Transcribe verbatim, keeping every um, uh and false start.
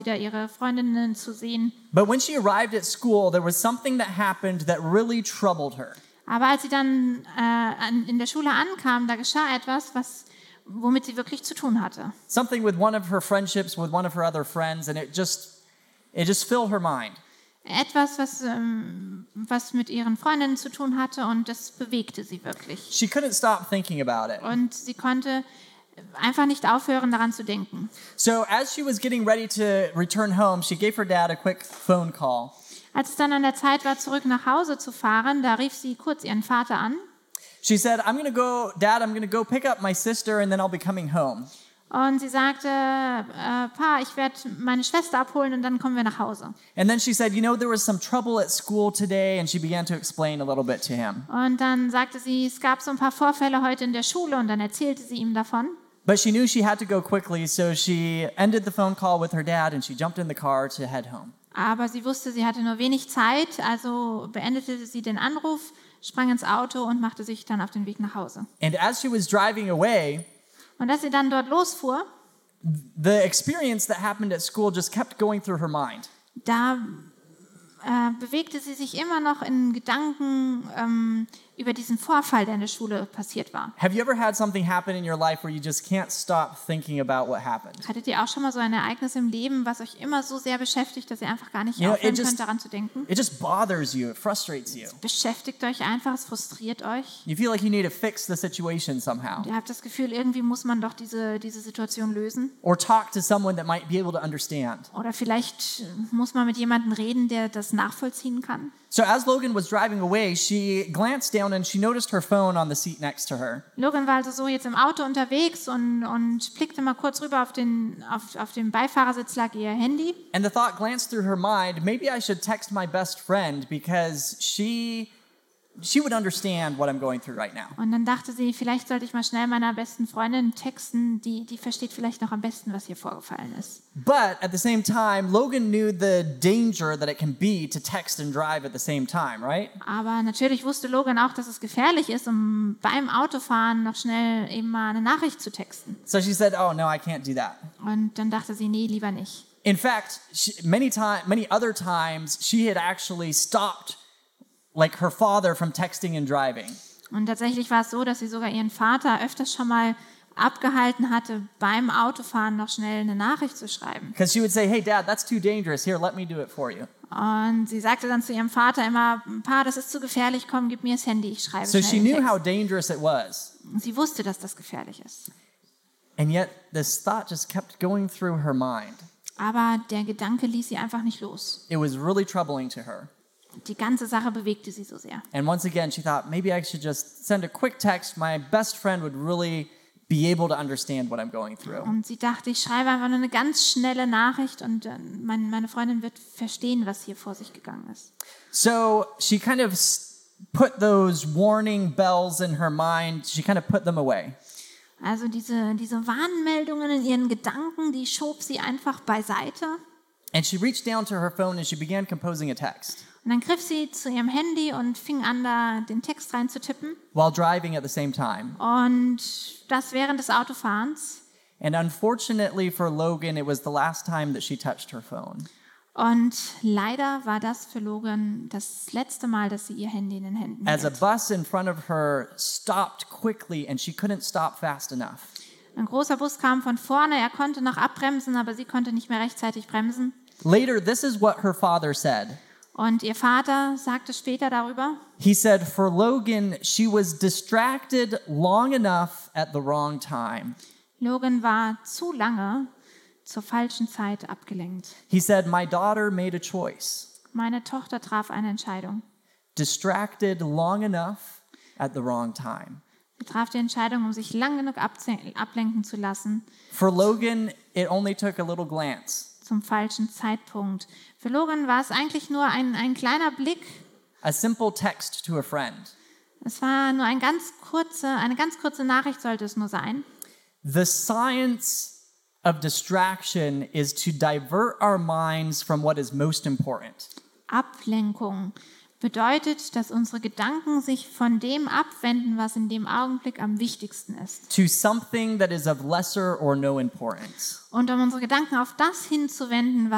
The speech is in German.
wieder ihre Freundinnen zu sehen. But when she arrived at school, there was something that happened that really troubled her. Aber als sie dann äh, an, in der Schule ankam, da geschah etwas, was, womit sie wirklich zu tun hatte. Something with one of her friendships with one of her other friends, and it just, it just filled her mind. Etwas, was, ähm, was mit ihren Freundinnen zu tun hatte, und das bewegte sie wirklich. She couldn't stop thinking about it. Und sie konnte einfach nicht aufhören, daran zu denken. So as she was getting ready to return home, she gave her dad a quick phone call. Als es dann an der Zeit war, zurück nach Hause zu fahren, da rief sie kurz ihren Vater an. She said, I'm going to go, Dad, I'm going to go pick up my sister and then I'll be coming home. Und sie sagte, äh, Pa, ich werde meine Schwester abholen und dann kommen wir nach Hause. And then she said, you know, there was some trouble at school today, and she began to explain a little bit to him. Und dann sagte sie, es gab so ein paar Vorfälle heute in der Schule, und dann erzählte sie ihm davon. But she knew she had to go quickly, so she ended the phone call with her dad and she jumped in the car to head home. Aber sie wusste, sie hatte nur wenig Zeit, also beendete sie den Anruf, sprang ins Auto und machte sich dann auf den Weg nach Hause. And as she was driving away, Und als sie dann dort losfuhr, the experience that happened at school just kept going through her mind. da äh, bewegte sie sich immer noch in Gedanken ähm, über diesen Vorfall, der in der Schule passiert war. Have you ever had something happen in your life where you just can't stop thinking about what happened? Hattet ihr auch schon mal so ein Ereignis im Leben, was euch immer so sehr beschäftigt, dass ihr einfach gar nicht You know, aufhören it just- könnt, daran zu denken? It just bothers you, it frustrates you. Beschäftigt euch einfach, es frustriert euch. You feel like you need to fix the situation somehow. Ihr habt das Gefühl, irgendwie muss man doch diese, diese Situation lösen. Or talk to someone that might be able to understand. Oder vielleicht muss man mit jemandem reden, der das nachvollziehen kann. So as Logan was driving away, she glanced down and she noticed her phone on the seat next to her. Logan war also so jetzt im Auto unterwegs und, und blickte mal kurz rüber auf den, auf, auf dem Beifahrersitz lag ihr Handy. And the thought glanced through her mind, maybe I should text my best friend because she she would understand what I'm going through right now. Und dann dachte sie, vielleicht sollte ich mal schnell meiner besten Freundin texten, die, die versteht vielleicht noch am besten, was hier vorgefallen ist. But at the same time, Logan knew the danger that it can be to text and drive at the same time, right? Aber natürlich wusste Logan auch, dass es gefährlich ist, um beim Autofahren noch schnell eben mal eine Nachricht zu texten. So she said, "Oh no, I can't do that." Und dann dachte sie, nee, lieber nicht. In fact, she, many time, many other times, she had actually stopped, like her father, from texting and driving. Und tatsächlich war es so, dass sie sogar ihren Vater öfters schon mal abgehalten hatte, beim Autofahren noch schnell eine Nachricht zu schreiben. Because she would say, "Hey, Dad, that's too dangerous. Here, let me do it for you." Und sie sagte dann zu ihrem Vater immer, Pa, das ist zu gefährlich, komm, gib mir das Handy, ich schreibe So she schnell knew einen how Text. dangerous it was. Sie wusste, dass das gefährlich ist. And yet this thought just kept going through her mind. Aber der Gedanke ließ sie einfach nicht los. It was really troubling to her. Die ganze Sache bewegte sie so sehr. And once again, she thought, maybe I should just send a quick text. My best friend would really be able to understand what I'm going through. Und sie dachte, ich schreibe einfach nur eine ganz schnelle Nachricht und äh, mein, meine Freundin wird verstehen, was hier vor sich gegangen ist. So she kind of s- put those warning bells in her mind, she kind of put them away. Also diese, diese Warnmeldungen in ihren Gedanken, die schob sie einfach beiseite. And she reached down to her phone and she began composing a text Und dann griff sie zu ihrem Handy und fing an, da den Text reinzutippen. while driving at the same time. Und das während des Autofahrens. And unfortunately for Logan, it was the last time that she touched her phone. Und leider war das für Logan das letzte Mal, dass sie ihr Handy in den Händen As a hielt. bus in front of her stopped quickly and she couldn't stop fast enough. Ein großer Bus kam von vorne, er konnte noch abbremsen, aber sie konnte nicht mehr rechtzeitig bremsen. Later, this is what her father said. Und ihr Vater sagte später darüber, He said, for Logan, she was distracted long enough at the wrong time. Logan war zu lange zur falschen Zeit abgelenkt. He said, my daughter made a choice. Meine Tochter traf eine Entscheidung. Distracted long enough at the wrong time. Sie traf die Entscheidung, um sich lang genug abze- ablenken zu lassen, For Logan, it only took a little glance, zum falschen Zeitpunkt. Für Logan war es eigentlich nur ein, ein kleiner Blick. a simple text to a friend. Es war nur ein ganz kurze, eine ganz kurze Nachricht sollte es nur sein. The science of distraction is to divert our minds from what is most important. Ablenkung bedeutet, dass unsere Gedanken sich von dem abwenden, was in dem Augenblick am wichtigsten ist. To something that is of lesser or no importance. Und um unsere Gedanken auf das hinzuwenden,